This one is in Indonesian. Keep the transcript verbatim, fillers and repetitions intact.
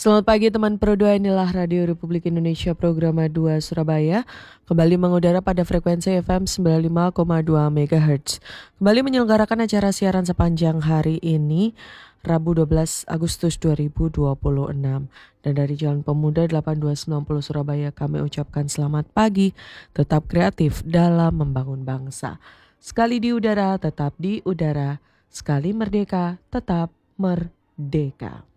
Selamat pagi teman Pro dua, inilah Radio Republik Indonesia Program dua Surabaya. Kembali mengudara pada frekuensi F M sembilan puluh lima koma dua megahertz. Kembali menyelenggarakan acara siaran sepanjang hari ini, Rabu dua belas Agustus dua ribu dua puluh enam. Dan dari Jalan Pemuda delapan dua sembilan nol Surabaya kami ucapkan selamat pagi, tetap kreatif dalam membangun bangsa. Sekali di udara, tetap di udara. Sekali merdeka, tetap merdeka.